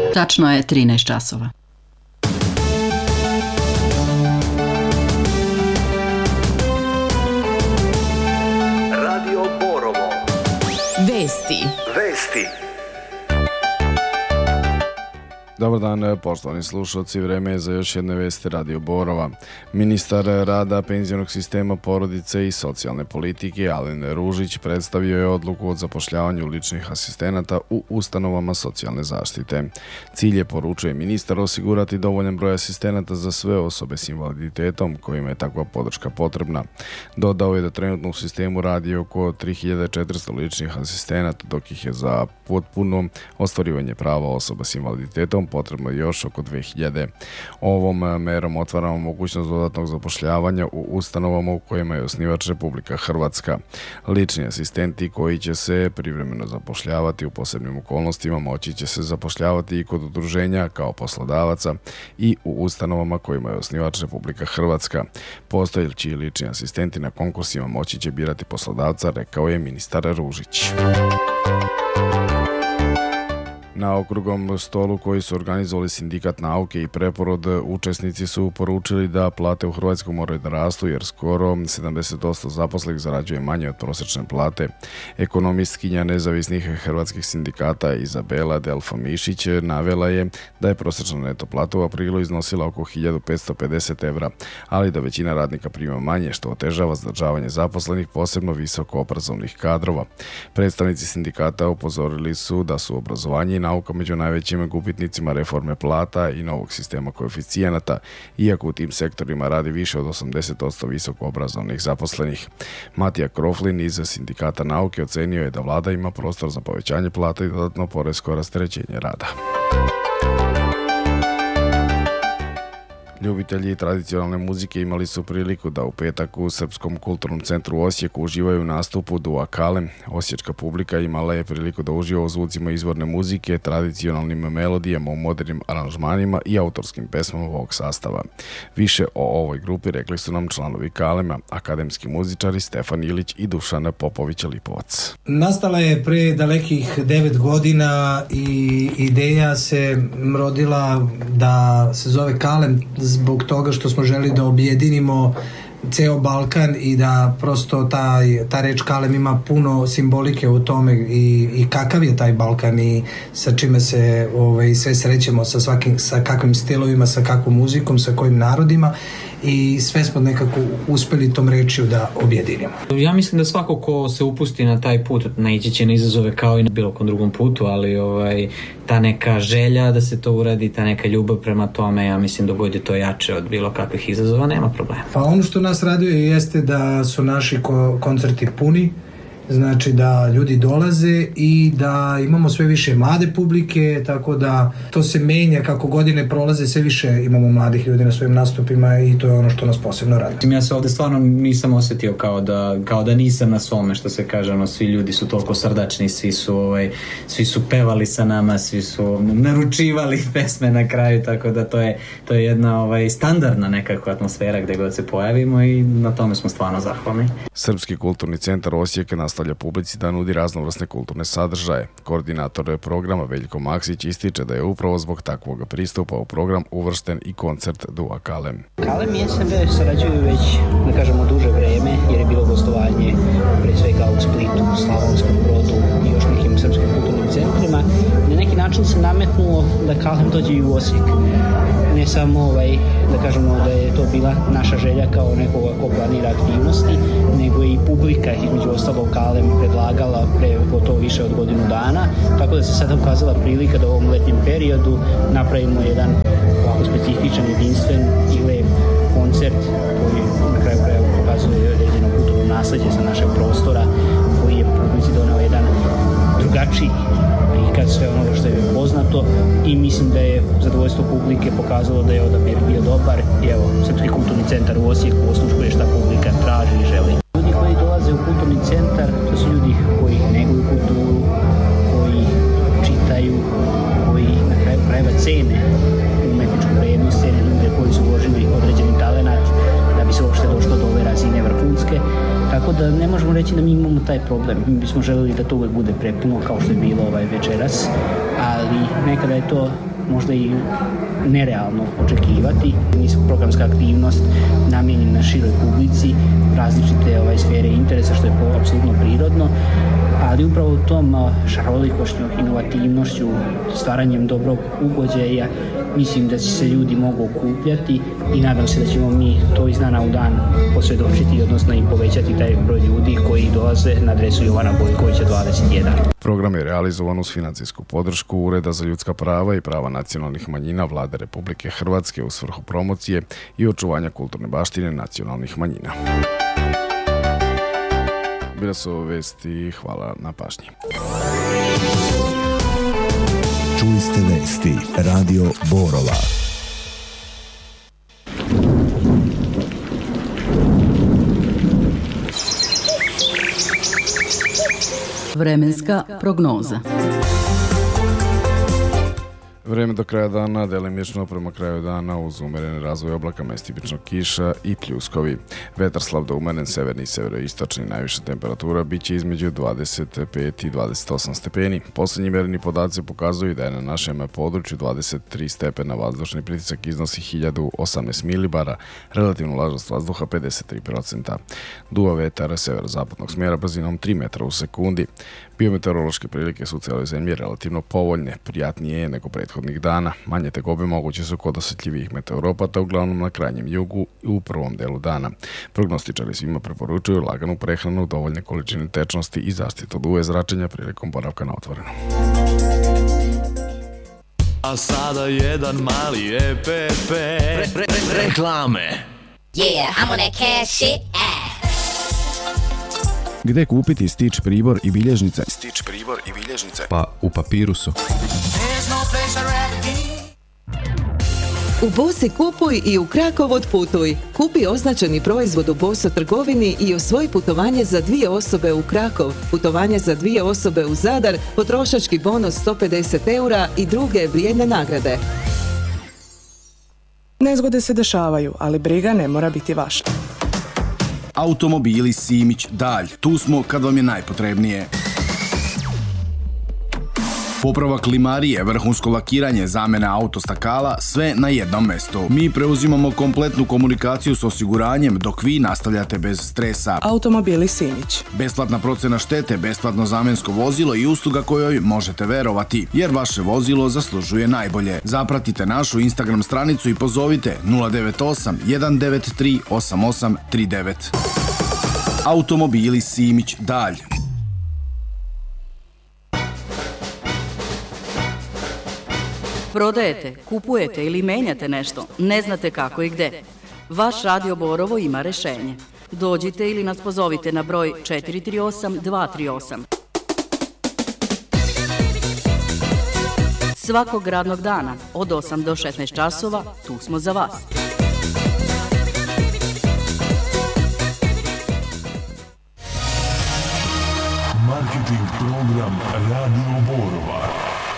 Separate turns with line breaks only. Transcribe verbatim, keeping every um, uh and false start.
Tačno je trinaest časova.
Radio Borovo.
Vesti.
Vesti.
Dobar dan, poštovani slušalci, vreme je za još jedne vesti Radio Borova. Ministar rada, penzionog sistema, porodice i socijalne politike Alen Ružić predstavio je odluku o zapošljavanju ličnih asistenata u ustanovama socijalne zaštite. Cilj je, poručuje ministar, osigurati dovoljan broj asistenata za sve osobe s invaliditetom kojima je takva podrška potrebna. Dodao je da trenutno u sistemu radi oko tri hiljade četiristo ličnih asistenata, dok ih je za potpuno ostvarivanje prava osoba s invaliditetom potrebno još oko dve hiljade. Ovom merom otvaramo mogućnost dodatnog zapošljavanja u ustanovama u kojima je osnivač Republika Hrvatska. Lični asistenti koji će se privremeno zapošljavati u posebnim okolnostima moći će se zapošljavati i kod udruženja kao poslodavaca i u ustanovama kojima je osnivač Republika Hrvatska. Postojeći lični asistenti na konkursima moći će birati poslodavca, rekao je ministar Ružić. Na okruglom stolu koji su organizovali Sindikat nauke i Preporod, učesnici su poručili da plate u Hrvatskoj moraju da rastu jer skoro sedamdeset posto zaposlenih zarađuje manje od prosječne plate. Ekonomistkinja nezavisnih hrvatskih sindikata Izabela Delfa Mišić navela je da je prosječna neto plata u aprilu iznosila oko hiljadu petsto pedeset evra, ali da većina radnika prima manje, što otežava zadržavanje zaposlenih, posebno visoko obrazovnih kadrova. Predstavnici sindikata upozorili su da su obrazovanje i nauka među najvećim gubitnicima reforme plata i novog sistema koeficijenata, iako u tim sektorima radi više od osamdeset posto visoko obrazovnih zaposlenih. Matija Kroflin iz Sindikata nauke ocenio je da vlada ima prostor za povećanje plata i dodatno poresko rasterećenje rada. Ljubitelji tradicionalne muzike imali su priliku da u petak u Srpskom kulturnom centru u Osijeku uživaju u nastupu Dua Kale. Osječka publika imala je priliku da uživa u zvucima izvorne muzike, tradicionalnim melodijama u modernim aranžmanima i autorskim pesmama ovog sastava. Više o ovoj grupi rekli su nam članovi Kalema, akademski muzičari Stefan Ilić i Dušan Popović-Lipovac.
Nastala je pre dalekih devet godina i ideja se rodila da se zove Kalem zbog toga što smo želi da objedinimo ceo Balkan i da prosto taj, ta reč Kalem ima puno simbolike u tome i, i kakav je taj Balkan i sa čime se ovaj, sve srećemo, sa, svakim, sa kakvim stilovima, sa kakvom muzikom, sa kojim narodima i sve smo nekako uspeli tom rečju da objedinimo.
Ja mislim da svako ko se upusti na taj put naići će na izazove kao i na bilo kom drugom putu, ali ovaj, ta neka želja da se to uradi, ta neka ljubav prema tome, ja mislim da bude to jače od bilo kakvih izazova, nema problema.
Pa ono što nas raduje jeste da su naši ko- koncerti puni, znači da ljudi dolaze i da imamo sve više mlade publike, tako da to se menja kako godine prolaze, sve više imamo mladih ljudi na svojim nastupima i to je ono što nas posebno raduje.
Ja se ovde stvarno nisam osjetio kao da, kao da nisam na svome, što se kaže, ono, svi ljudi su toliko srdačni, svi su, ovaj, svi su pevali sa nama, svi su naručivali pesme na kraju, tako da to je, to je jedna ovaj, standardna nekakva atmosfera gde god se pojavimo i na tome smo stvarno zahvalni.
Srpski kulturni centar Osijek nastavlja publici da nudi raznovrsne kulturne sadržaje. Koordinator programa Veljko Maksić ističe da je upravo zbog takvog pristupa u program uvršten i koncert Dua Kalem.
Kalem i S M B sarađuju već, da kažemo, duže vreme, jer je bilo gostovanje pre svega u Splitu, Slavonskom Brodu i još nekim srpskim kulturnim centrima. Na neki način se nametnulo da Kalem dođe i u Osijek. Ne samo ovaj, da kažemo da je to bila naša želja kao nekoga ko planira aktivnosti, nego i publika, između ostalog Kalem predlagala pre gotovo više od godinu dana, tako da se sada ukazala prilika da u ovom letnjem periodu napravimo jedan ovako specifičan, jedinstven i lep koncert koji na kraju krajeva pokazuje određeno kulturno nasleđe sa našeg prostora, koji je publici doneo jedan drugačiji prikaz sve onoga što je poznato i mislim da je zadovoljstvo publike pokazalo da je odabir bio dobar i evo, Srpski kulturni centar u Osijeku osluškuje šta publika traži i želi. Ljudi koji dolaze u kulturni centar, to su ljudi koji neguju kulturu, koji čitaju, koji na kraju krajeva cene umetničku vrednost, cene ljude koji su uložili određeni talenat da bi se uopšte došlo do ove razine vrhunske. Tako da ne možemo reći da mi imamo taj problem. Mi bismo želeli da to uvek bude prepuno kao što je bilo ovaj večeras, ali nekada je to možda i nerealno očekivati. Nisu programska aktivnost namijenjena široj publici, različite ovaj, sfere interesa, što je po, apsolutno prirodno, ali upravo u tom šarolikošću, inovativnošću, stvaranjem dobrog ugođaja, mislim da će se ljudi mogu okupljati i nadam se da ćemo mi to iz dana u dan posvjedočiti, odnosno i povećati taj broj ljudi koji dolaze na adresu Jovana Bojkovića dvadeset jedan.
Program je realizovan uz financijsku podršku Ureda za ljudska prava i prava nacionalnih manjina Vlade Republike Hrvatske u svrhu promocije i očuvanja kulturne baštine nacionalnih manjina. Bila su ove vesti, hvala na pažnji.
Čuli ste vesti Radio Borova.
Vremenska prognoza.
Vreme do kraja dana, delimično prema kraju dana uz umeren razvoj oblaka, mestipično kiša i pljuskovi. Vetar slab do umeren, severni i severoistočni, najviša temperatura biće između dvadeset pet i dvadeset osam stepeni. Poslednji mereni podaci pokazuju da je na našem području dvadeset tri stepena, vazdušni pritisak iznosi hiljadu osamnaest milibara, relativna vlažnost vazduha pedeset tri procenta. Duva vetar severozapadnog smjera brzinom tri metra u sekundi. Biometeorološke prilike su u cijeloj zemlji relativno povoljne, prijatnije nego prethodnih dana. Manje tegobe moguće su kod osjetljivijih meteoropata, uglavnom na krajnjem jugu i u prvom delu dana. Prognostičari svima preporučuju laganu prehranu, dovoljne količine tečnosti i zaštitu od U V zračenja prilikom boravka na otvorenom.
A sada jedan mali E P P re, re, re, reklame.
Yeah, I'm on that cash shit. Ah.
Gde kupiti Stitch pribor i bilježnice? Stitch pribor i bilježnice. Pa u Papirusu.
U Bosi kupuj i u Krakov otputuj. Kupi označeni proizvod u Boso trgovini i osvoji putovanje za dvije osobe u Krakov, putovanje za dvije osobe u Zadar, potrošački bonus sto pedeset eura i druge vrijedne nagrade.
Nezgode se dešavaju, ali briga ne mora biti vaša.
Automobili Simić Dalj. Tu smo kad vam je najpotrebnije. Popravak limarije, vrhunsko lakiranje, zamena autostakala, sve na jednom mestu. Mi preuzimamo kompletnu komunikaciju s osiguranjem dok vi nastavljate bez stresa.
Automobili Simić.
Besplatna procena štete, besplatno zamensko vozilo i usluga kojoj možete verovati, jer vaše vozilo zaslužuje najbolje. Zapratite našu Instagram stranicu i pozovite nula devet osam jedan devet tri osam osam tri devet. Automobili Simić Dalj.
Prodajete, kupujete ili menjate nešto, ne znate kako i gde. Vaš Radio Borovo ima rešenje. Dođite ili nas pozovite na broj četiri tri osam dva tri osam. Svakog radnog dana od osam do šesnaest časova tu smo za vas.
Marketing program Radio Borova.